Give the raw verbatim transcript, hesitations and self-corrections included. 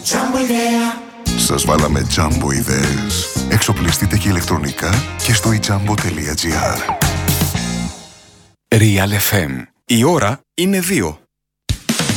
Σας βάλαμε Jumbo ιδέες. Εξοπλιστείτε και ηλεκτρονικά και στο i jumbo τελεία gr. Real εφ εμ. Η ώρα είναι δύο.